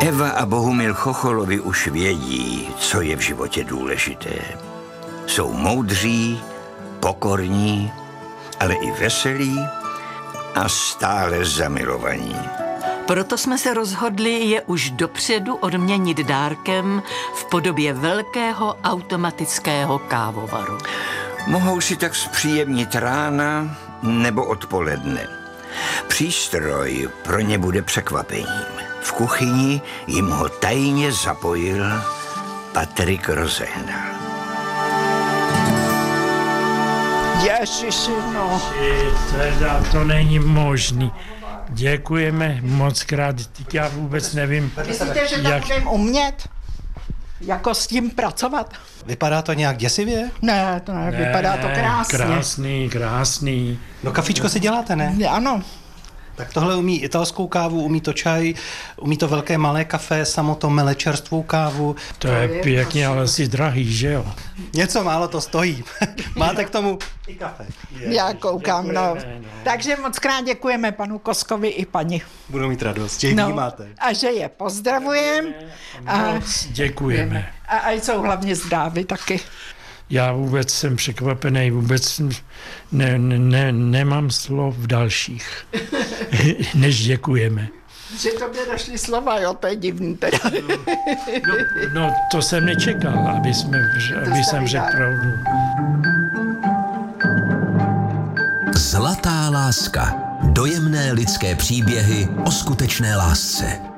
Eva a Bohumil Chocholovi už vědí, co je v životě důležité. Jsou moudří, pokorní, ale i veselí a stále zamilovaní. Proto jsme se rozhodli je už dopředu odměnit dárkem v podobě velkého automatického kávovaru. Mohou si tak zpříjemnit rána nebo odpoledne. Přístroj pro ně bude překvapením. V kuchyni jim ho tajně zapojil Patrik Rozehnal. Ježiši, no. Teda to není možný. Děkujeme moc krát, já vůbec nevím. Myslíte, že tak budeme umět? Jako s tím pracovat? Vypadá to nějak děsivě? Ne, to ne, vypadá to krásně. Krásný. No kafíčko si děláte, ne? Ano. Tak tohle umí italskou kávu, umí to čaj, umí to velké malé kafe, samo to mele čerstvou kávu. To je pěkně, ale si drahý, že jo? Něco málo to stojí. Máte k tomu i kafe. Já koukám, no. Takže moc krát děkujeme panu Koskovi i paní. Budu mít radost, že ji máte. A že je pozdravujem. Moc děkujeme. A jsou hlavně zdraví taky. Já vůbec jsem překvapený, vůbec nemám slov dalších, než děkujeme. Že to by došly slova, jo, to je divný teda. No, to jsem nečekal, aby jsem řekl pravdu. Zlatá láska. Dojemné lidské příběhy o skutečné lásce.